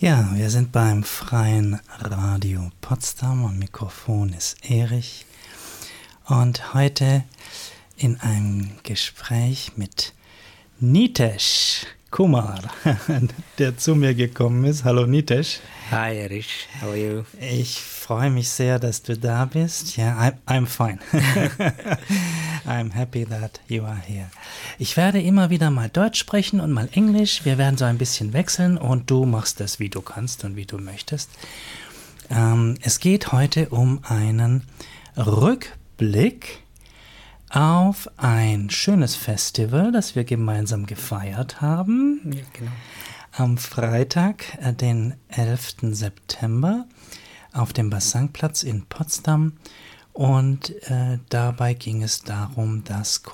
Ja, wir sind beim Freien Radio Potsdam. Am Mikrofon ist Erich. Und heute in einem Gespräch mit Nitesh Kumar, der zu mir gekommen ist. Hallo Nitesh. Hi Erich, how are you? Ich freue mich sehr, dass du da bist. Ja, I'm fine. I'm happy that you are here. Ich werde immer wieder mal Deutsch sprechen und mal Englisch. Wir werden so ein bisschen wechseln und du machst das, wie du kannst und wie du möchtest. Es geht heute um einen Rückblick auf ein schönes Festival, das wir gemeinsam gefeiert haben. Ja, genau. Am Freitag, den 11. September, auf dem Bassangplatz in Potsdam. Und dabei ging es darum, dass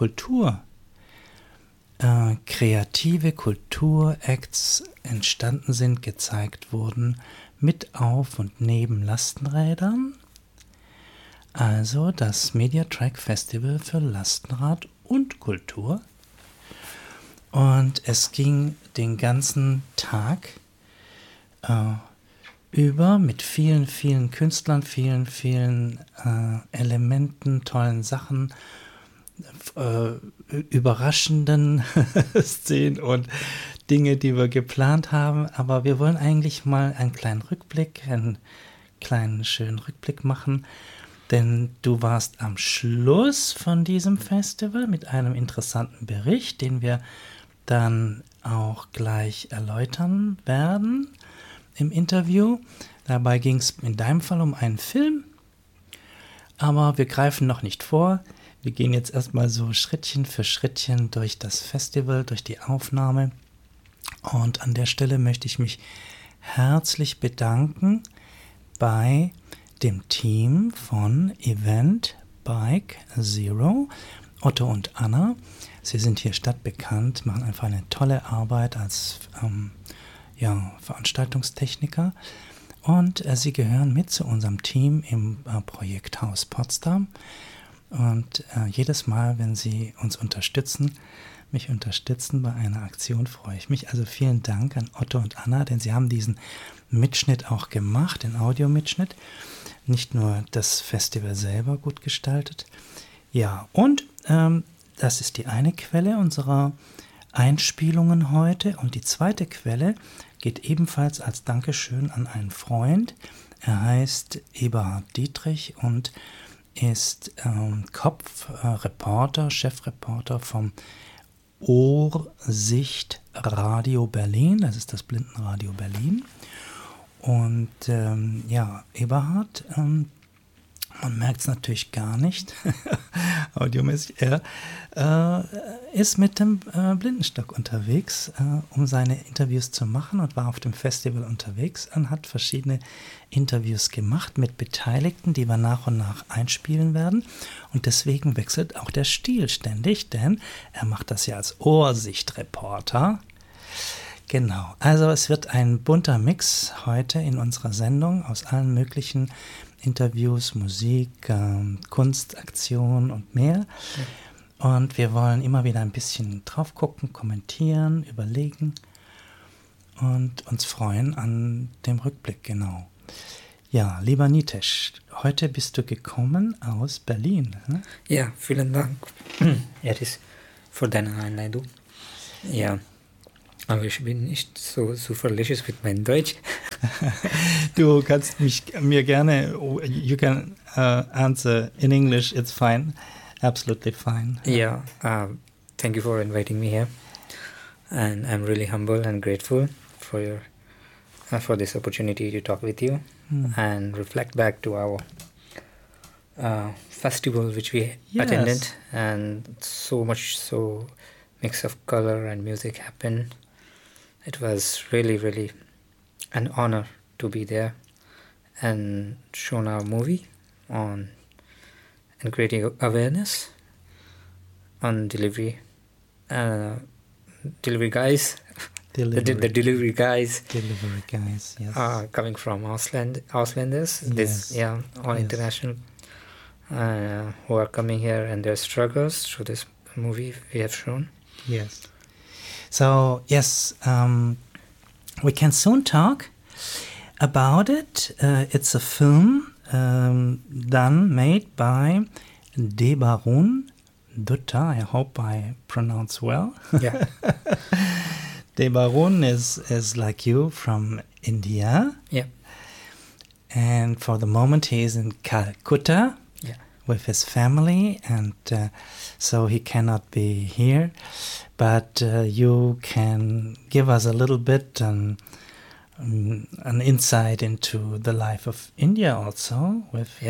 kreative Kulturacts entstanden sind, gezeigt wurden mit auf und neben Lastenrädern. Also das Mediatrack Festival für Lastenrad und Kultur. Und es ging den ganzen Tag über mit vielen, vielen Künstlern, vielen Elementen, tollen Sachen, überraschenden Szenen und Dinge, die wir geplant haben. Aber wir wollen eigentlich mal einen kleinen schönen Rückblick machen. Denn du warst am Schluss von diesem Festival mit einem interessanten Bericht, den wir dann auch gleich erläutern werden im Interview. Dabei ging es in deinem Fall um einen Film, aber wir greifen noch nicht vor. Wir gehen jetzt erstmal so Schrittchen für Schrittchen durch das Festival, durch die Aufnahme. Und an der Stelle möchte ich mich herzlich bedanken bei dem Team von Event Bike Zero, Otto und Anna. Sie sind hier stadtbekannt, machen einfach eine tolle Arbeit als Veranstaltungstechniker. Und sie gehören mit zu unserem Team im Projekthaus Potsdam. Und jedes Mal, wenn sie uns mich unterstützen bei einer Aktion, freue ich mich. Also vielen Dank an Otto und Anna, denn sie haben diesen Mitschnitt auch gemacht, den Audiomitschnitt. Nicht nur das Festival selber gut gestaltet. Ja, und das ist die eine Quelle unserer Einspielungen heute. Und die zweite Quelle geht ebenfalls als Dankeschön an einen Freund. Er heißt Eberhard Dietrich und ist Chefreporter vom Ohrsicht Radio Berlin. Das ist das Blindenradio Berlin. Und Eberhard, man merkt es natürlich gar nicht, audiomäßig, er ist mit dem Blindenstock unterwegs, um seine Interviews zu machen und war auf dem Festival unterwegs und hat verschiedene Interviews gemacht mit Beteiligten, die wir nach und nach einspielen werden. Und deswegen wechselt auch der Stil ständig, denn er macht das ja als Ohrsichtreporter. Genau, also es wird ein bunter Mix heute in unserer Sendung aus allen möglichen Interviews, Musik, Kunst, Aktion und mehr. Ja. Und wir wollen immer wieder ein bisschen drauf gucken, kommentieren, überlegen und uns freuen an dem Rückblick, genau. Ja, lieber Nitesh, heute bist du gekommen aus Berlin. Ne? Ja, vielen Dank, Eris, für deine Einladung. Ja. Aber ich bin nicht so zuverlässig mit meinem Deutsch. Du kannst mir gerne, you can answer in English, it's fine, absolutely fine. Yeah, thank you for inviting me here. And I'm really humble and grateful for this opportunity to talk with you and reflect back to our festival which we attended. And so mix of color and music happened. It was really, really an honor to be there and shown our movie and creating awareness on delivery guys. The delivery guys. Delivery guys, yes. Are coming from Auslanders. Yes. International who are coming here and their struggles through this movie we have shown. Yes. So, yes, we can soon talk About it, it's a film made by Debarun Dutta. I hope I pronounce well. Yeah. Debarun is like you from India. Yeah. And for the moment he is in Calcutta with his family, and so he cannot be here. But you can give us a little bit an insight into the life of India also.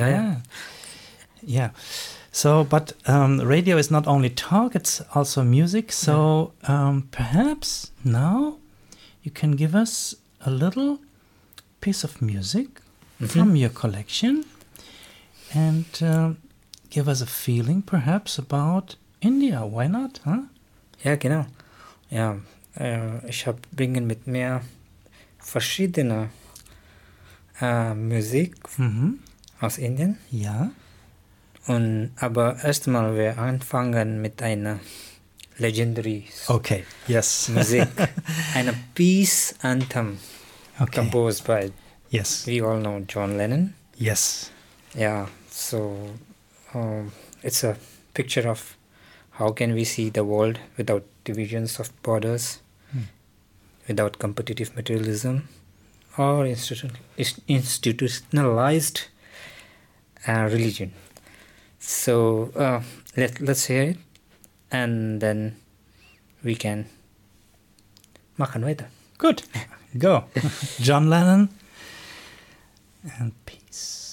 Yeah. So, but radio is not only talk; it's also music. So perhaps now you can give us a little piece of music from your collection and give us a feeling perhaps about India. Why not? Huh? Ja, genau. Ja, ich bringe mit mir verschiedene Musik aus Indien. Ja. Aber erstmal wir anfangen mit einer legendary Musik, eine Peace Anthem, composed by we all know John Lennon. Yes. Yeah, so it's a picture of how can we see the world without divisions of borders, without competitive materialism or institutionalized religion. So let's hear it, and then we can machen weiter. Good. Go. John Lennon and peace.